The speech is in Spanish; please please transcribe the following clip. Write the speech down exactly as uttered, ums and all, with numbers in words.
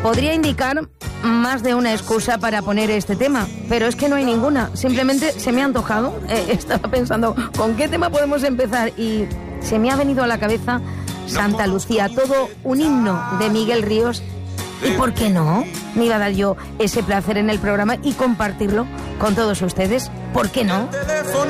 Podría indicar más de una excusa para poner este tema, pero es que no hay ninguna. Simplemente se me ha antojado. Eh, estaba pensando, ¿con qué tema podemos empezar? Y se me ha venido a la cabeza Santa Lucía, todo un himno de Miguel Ríos. ¿Y por qué no? Me iba a dar yo ese placer en el programa y compartirlo con todos ustedes. ¿Por qué no?